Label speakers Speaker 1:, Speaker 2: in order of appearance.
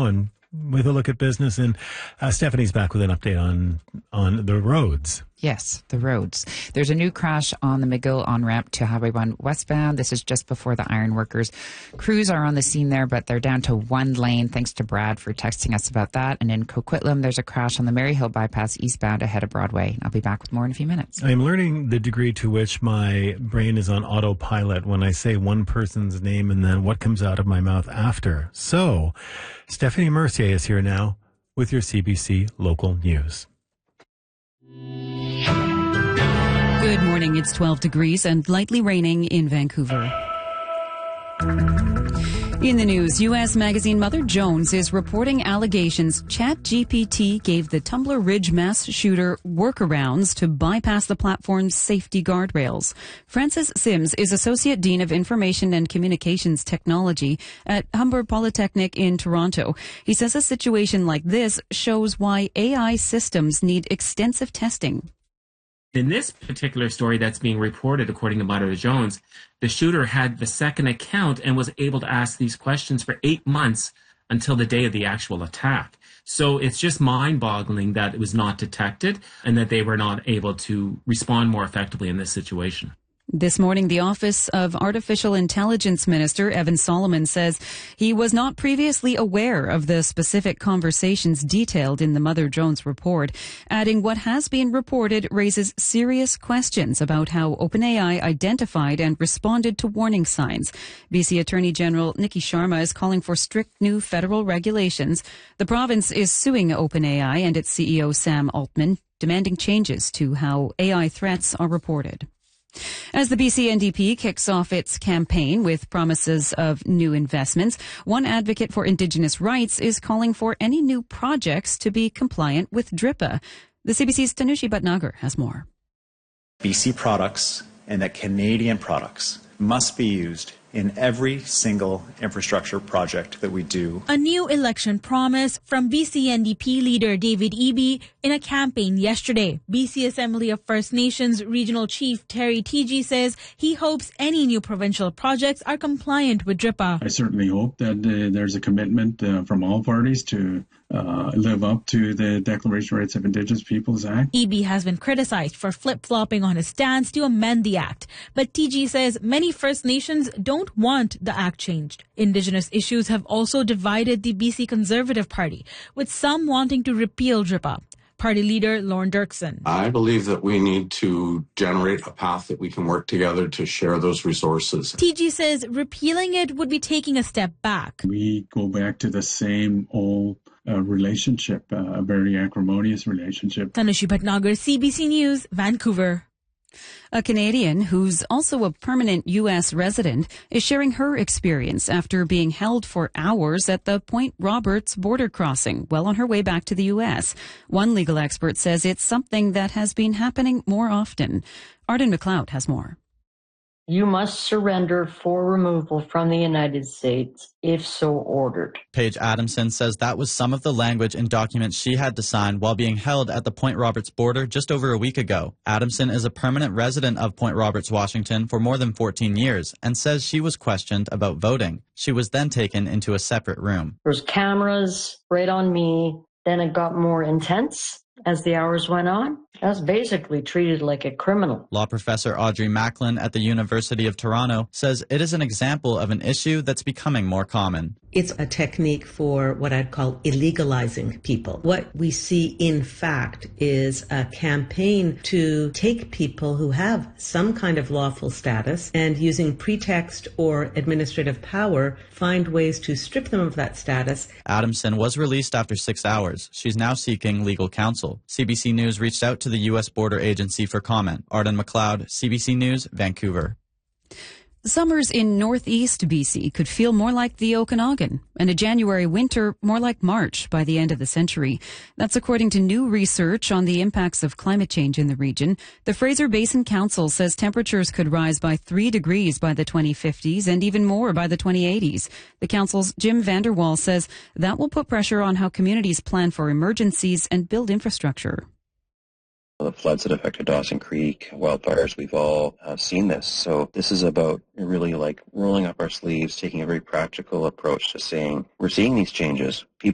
Speaker 1: now, and with a look at business. And Stephanie's back with an update on the roads.
Speaker 2: Yes, the roads. There's a new crash on the McGill on-ramp to Highway 1 westbound. This is just before the ironworkers. Crews are on the scene there, but they're down to one lane. Thanks to Brad for texting us about that. And in Coquitlam, there's a crash on the Maryhill bypass eastbound ahead of Broadway. I'll be back with more in a few minutes.
Speaker 1: I'm learning the degree to which my brain is on autopilot when I say one person's name and then what comes out of my mouth after. So, Stephanie Mercier is here now with your CBC local news.
Speaker 3: Good morning. It's 12 degrees and lightly raining in Vancouver. In the news, U.S. magazine Mother Jones is reporting allegations ChatGPT gave the Tumbler Ridge mass shooter workarounds to bypass the platform's safety guardrails. Francis Sims is Associate Dean of Information and Communications Technology at Humber Polytechnic in Toronto. He says a situation like this shows why AI systems need extensive testing.
Speaker 4: In this particular story that's being reported, according to Mother Jones, the shooter had the second account and was able to ask these questions for 8 months until the day of the actual attack. So it's just mind-boggling that it was not detected and that they were not able to respond more effectively in this situation.
Speaker 3: This morning, the Office of Artificial Intelligence Minister Evan Solomon says he was not previously aware of the specific conversations detailed in the Mother Jones report, adding what has been reported raises serious questions about how OpenAI identified and responded to warning signs. BC Attorney General Nikki Sharma is calling for strict new federal regulations. The province is suing OpenAI and its CEO Sam Altman, demanding changes to how AI threats are reported. As the BC NDP kicks off its campaign with promises of new investments, one advocate for Indigenous rights is calling for any new projects to be compliant with DRIPA. The CBC's Tanushi Bhatnagar has more.
Speaker 5: BC products and that Canadian products must be used in every single infrastructure project that we do.
Speaker 6: A new election promise from BC NDP leader David Eby in a campaign yesterday. BC Assembly of First Nations Regional Chief Terry Teegee says he hopes any new provincial projects are compliant with DRIPA.
Speaker 7: I certainly hope that there's a commitment from all parties to live up to the Declaration of Rights of Indigenous Peoples Act.
Speaker 6: Eby has been criticized for flip-flopping on his stance to amend the act, but Teegee says many First Nations don't want the act changed. Indigenous issues have also divided the BC Conservative Party, with some wanting to repeal DRIPA. Party leader Lorne Dirksen.
Speaker 8: I believe that we need to generate a path that we can work together to share those resources.
Speaker 6: Teegee says repealing it would be taking a step back.
Speaker 7: We go back to the same old relationship, a very acrimonious relationship.
Speaker 6: Tanushi Bhatnagar, CBC News, Vancouver.
Speaker 3: A Canadian who's also a permanent U.S. resident is sharing her experience after being held for hours at the Point Roberts border crossing while on her way back to the U.S. One legal expert says it's something that has been happening more often. Arden McLeod has more.
Speaker 9: You must surrender for removal from the United States if so ordered.
Speaker 10: Paige Adamson says that was some of the language in documents she had to sign while being held at the Point Roberts border just over a week ago. Adamson is a permanent resident of Point Roberts, Washington for more than 14 years and says she was questioned about voting. She was then taken into a separate room.
Speaker 9: There's cameras right on me. Then it got more intense as the hours went on. I was basically treated like a criminal.
Speaker 10: Law professor Audrey Macklin at the University of Toronto says it is an example of an issue that's becoming more common.
Speaker 11: It's a technique for what I'd call illegalizing people. What we see, in fact, is a campaign to take people who have some kind of lawful status and using pretext or administrative power, find ways to strip them of that status.
Speaker 10: Adamson was released after 6 hours. She's now seeking legal counsel. CBC News reached out to the U.S. Border Agency for comment. Arden McLeod, CBC News, Vancouver.
Speaker 3: Summers in northeast BC could feel more like the Okanagan, and a January winter more like March by the end of the century. That's according to new research on the impacts of climate change in the region. The Fraser Basin Council says temperatures could rise by 3 degrees by the 2050s and even more by the 2080s. The council's Jim Vanderwall says that will put pressure on how communities plan for emergencies and build infrastructure.
Speaker 12: The floods that affected Dawson Creek, wildfires, we've all seen this. So this is about really like rolling up our sleeves, taking a very practical approach to saying, we're seeing these changes. People